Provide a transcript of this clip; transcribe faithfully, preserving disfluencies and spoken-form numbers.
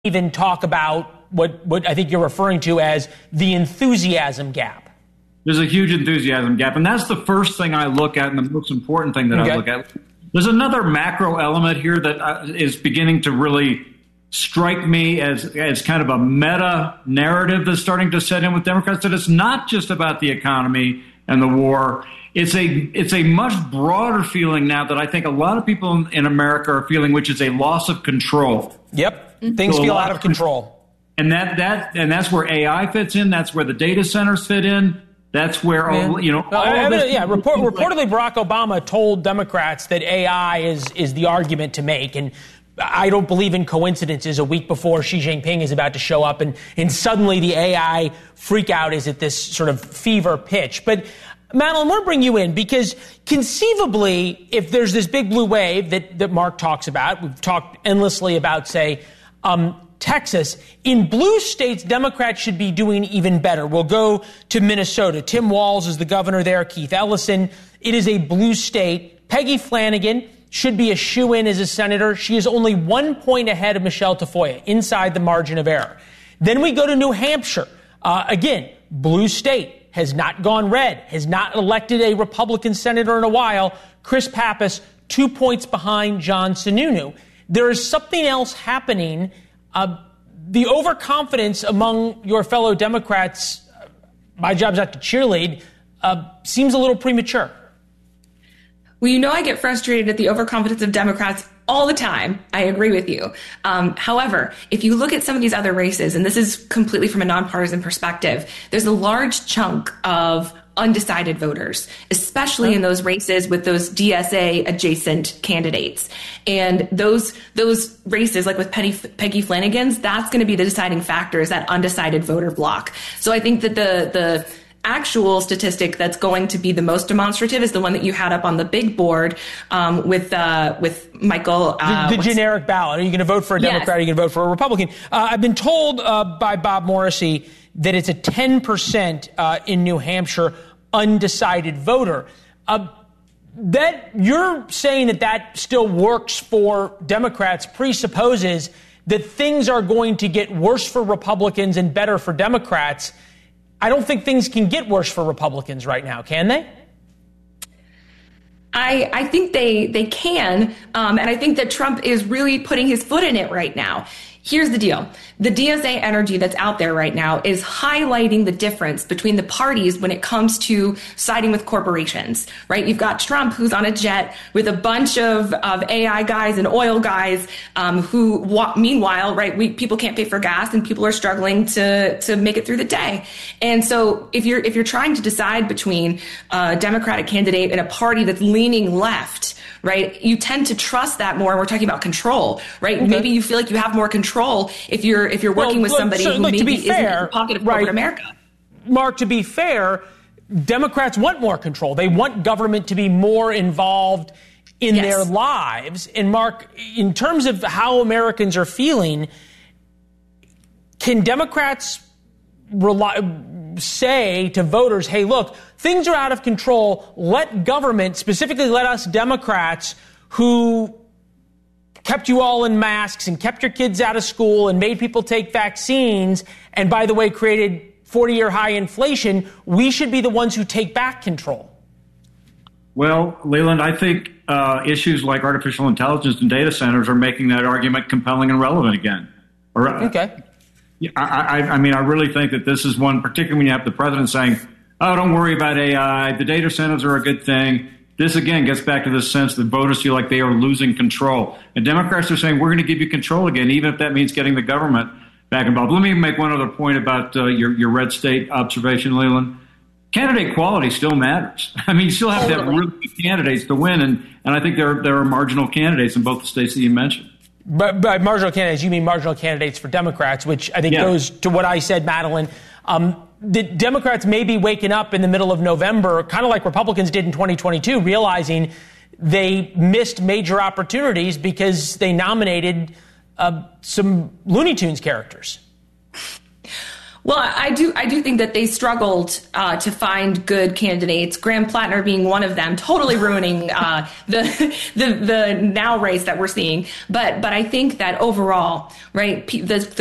even talk about what, what I think you're referring to as the enthusiasm gap. There's a huge enthusiasm gap, and that's the first thing I look at and the most important thing that okay. I look at. There's another macro element here that uh, is beginning to really strike me as, as kind of a meta narrative that's starting to set in with Democrats, that it's not just about the economy and the war. It's a it's a much broader feeling now that I think a lot of people in, in America are feeling, which is a loss of control. Yep, things so feel out of control. And that that and that's where A I fits in. That's where the data centers fit in. That's where, all, you know, all uh, of this, yeah. Report, reportedly, Barack Obama told Democrats that A I is is the argument to make, and I don't believe in coincidences. A week before Xi Jinping is about to show up, and and suddenly the A I freakout is at this sort of fever pitch. But Madeleine, I want to bring you in because conceivably, if there's this big blue wave that that Mark talks about, we've talked endlessly about, say, um, Texas. In blue states, Democrats should be doing even better. We'll go to Minnesota. Tim Walz is the governor there, Keith Ellison. It is a blue state. Peggy Flanagan should be a shoo-in as a senator. She is only one point ahead of Michelle Tafoya, inside the margin of error. Then we go to New Hampshire. Uh, again, blue state, has not gone red, has not elected a Republican senator in a while. Chris Pappas, two points behind John Sununu. There is something else happening. Uh, the overconfidence among your fellow Democrats, uh, my job's not to cheerlead, uh, seems a little premature. Well, you know I get frustrated at the overconfidence of Democrats all the time. I agree with you. Um, however, if you look at some of these other races, and this is completely from a nonpartisan perspective, there's a large chunk of undecided voters, especially in those races with those D S A adjacent candidates. And those those races, like with Penny, Peggy Flanagan's, that's going to be the deciding factor, is that undecided voter block. So I think that the the actual statistic that's going to be the most demonstrative is the one that you had up on the big board um, with uh, with Michael. Uh, the the generic ballot. Are you going to vote for a Democrat? Yes. Or are you going to vote for a Republican? Uh, I've been told uh, by Bob Morrissey that it's a ten percent uh, in New Hampshire undecided voter. Uh, that you're saying that that still works for Democrats presupposes that things are going to get worse for Republicans and better for Democrats. I don't think things can get worse for Republicans right now, can they? I, I think they they can, um, and I think that Trump is really putting his foot in it right now. Here's the deal. The D S A energy that's out there right now is highlighting the difference between the parties when it comes to siding with corporations, right? You've got Trump, who's on a jet with a bunch of, of A I guys and oil guys um, who, wa- meanwhile, right, we, people can't pay for gas and people are struggling to, to make it through the day. And so if you're, if you're trying to decide between a Democratic candidate and a party that's leaning left, right, you tend to trust that more. We're talking about control, right? Okay. Maybe you feel like you have more control if you're if you're working well, with somebody so, who look, maybe isn't fair, in the pocket of corporate right, America. Mark, to be fair, Democrats want more control. They want government to be more involved in yes. their lives. And Mark, in terms of how Americans are feeling, can Democrats rely, say to voters, hey, look, things are out of control. Let government, specifically let us Democrats who kept you all in masks and kept your kids out of school and made people take vaccines and, by the way, created forty-year high inflation, we should be the ones who take back control. Well, Leland, I think uh, issues like artificial intelligence and data centers are making that argument compelling and relevant again. Or, okay. I, I, I mean, I really think that this is one, particularly when you have the president saying, oh, don't worry about A I. The data centers are a good thing. This, again, gets back to this sense that voters feel like they are losing control. And Democrats are saying, we're going to give you control again, even if that means getting the government back involved. Let me make one other point about uh, your, your red state observation, Leland. Candidate quality still matters. I mean, you still have to have really good candidates to win. And, and I think there, there are marginal candidates in both the states that you mentioned. But by marginal candidates, you mean marginal candidates for Democrats, which I think yeah. goes to what I said, Madeleine. Um, the Democrats may be waking up in the middle of November, kind of like Republicans did in twenty twenty-two, realizing they missed major opportunities because they nominated uh, some Looney Tunes characters. Well, I do. I do think that they struggled uh, to find good candidates. Graham Plattner being one of them, totally ruining uh, the the the now race that we're seeing. But but I think that overall, right, the